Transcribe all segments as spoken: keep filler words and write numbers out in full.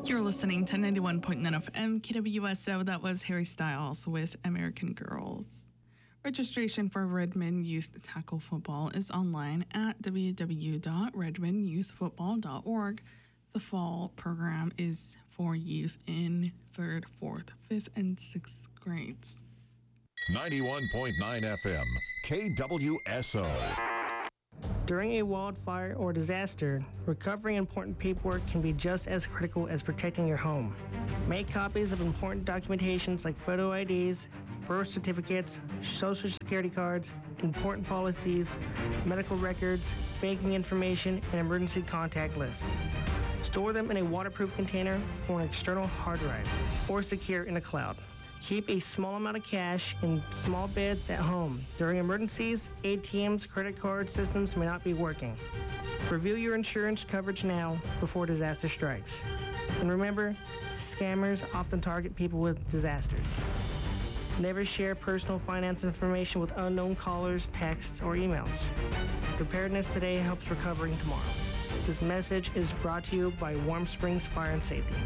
You're listening to ninety-one point nine F M K W S O. That was Harry Styles with American Girls. Registration for Redmond Youth Tackle Football is online at w w w dot redmond youth football dot org. The fall program is for youth in third, fourth, fifth, and sixth grades. ninety-one point nine F M K W S O. During a wildfire or disaster, recovering important paperwork can be just as critical as protecting your home. Make copies of important documentations like photo I Ds, birth certificates, social security cards, important policies, medical records, banking information, and emergency contact lists. Store them in a waterproof container or an external hard drive, or secure in a cloud. Keep a small amount of cash in small beds at home. During emergencies, A T Ms, credit card systems may not be working. Review your insurance coverage now before disaster strikes. And remember, scammers often target people with disasters. Never share personal finance information with unknown callers, texts, or emails. Preparedness today helps recovering tomorrow. This message is brought to you by Warm Springs Fire and Safety.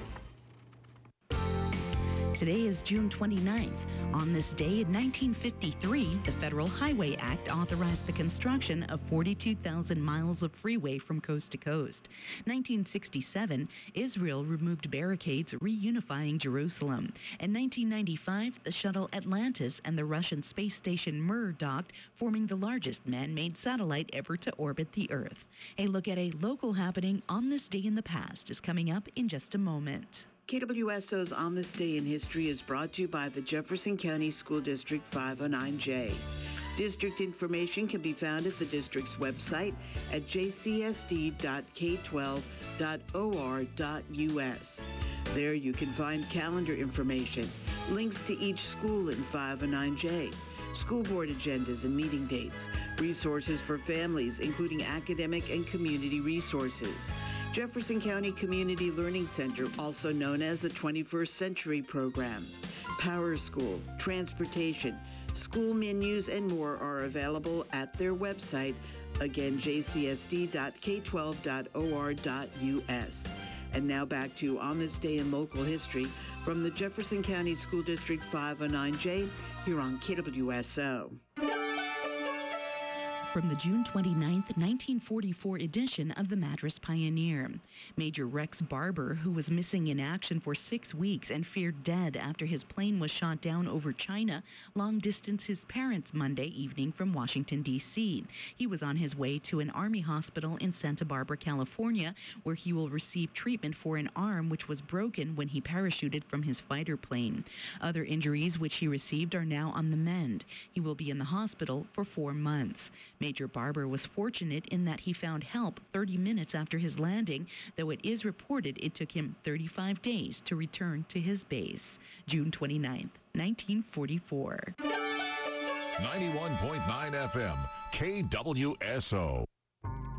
Today is June twenty-ninth. On this day in nineteen fifty-three, the Federal Highway Act authorized the construction of forty-two thousand miles of freeway from coast to coast. nineteen sixty-seven, Israel removed barricades, reunifying Jerusalem. In nineteen ninety-five, the shuttle Atlantis and the Russian space station Mir docked, forming the largest man-made satellite ever to orbit the Earth. A look at a local happening on this day in the past is coming up in just a moment. K W S O's On This Day in History is brought to you by the Jefferson County School District five oh nine J. District information can be found at the district's website at j c s d dot k twelve dot o r dot u s. There you can find calendar information, links to each school in five oh nine J, school board agendas and meeting dates, resources for families, including academic and community resources. Jefferson County Community Learning Center, also known as the twenty-first Century Program. Power School, transportation, school menus, and more are available at their website, again, j c s d dot k twelve dot o r dot u s. And now back to On This Day in Local History from the Jefferson County School District five oh nine J here on K W S O. From the June twenty-ninth, nineteen forty-four edition of the Madras Pioneer. Major Rex Barber, who was missing in action for six weeks and feared dead after his plane was shot down over China, long-distanced his parents Monday evening from Washington, D C. He was on his way to an Army hospital in Santa Barbara, California, where he will receive treatment for an arm which was broken when he parachuted from his fighter plane. Other injuries which he received are now on the mend. He will be in the hospital for four months. Major Barber was fortunate in that he found help thirty minutes after his landing, though it is reported it took him thirty-five days to return to his base. June twenty-ninth, nineteen forty-four. ninety-one point nine F M K W S O.